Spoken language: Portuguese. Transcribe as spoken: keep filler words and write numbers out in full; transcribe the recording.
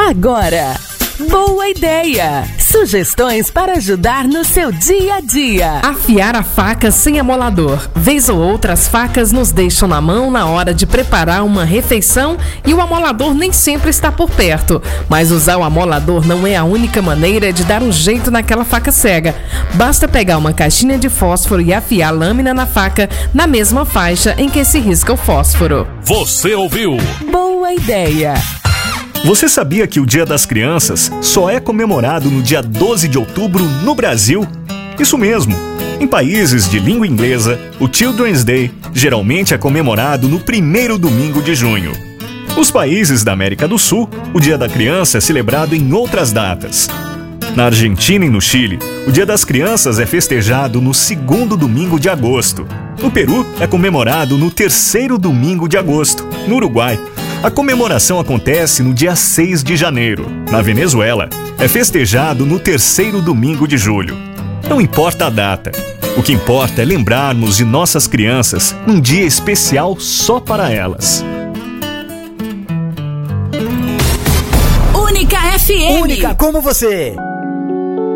Agora, boa ideia! Sugestões para ajudar no seu dia a dia. Afiar a faca sem amolador. Vez ou outra, as facas nos deixam na mão na hora de preparar uma refeição e o amolador nem sempre está por perto. Mas usar o amolador não é a única maneira de dar um jeito naquela faca cega. Basta pegar uma caixinha de fósforo e afiar a lâmina na faca na mesma faixa em que se risca o fósforo. Você ouviu? Boa ideia! Você sabia que o Dia das Crianças só é comemorado no dia doze de outubro no Brasil? Isso mesmo! Em países de língua inglesa, o Children's Day geralmente é comemorado no primeiro domingo de junho. Nos países da América do Sul, o Dia da Criança é celebrado em outras datas. Na Argentina e no Chile, o Dia das Crianças é festejado no segundo domingo de agosto. No Peru, é comemorado no terceiro domingo de agosto. No Uruguai, a comemoração acontece no dia seis de janeiro. Na Venezuela, é festejado no terceiro domingo de julho. Não importa a data. O que importa é lembrarmos de nossas crianças num dia especial só para elas. Única F M. Única como você.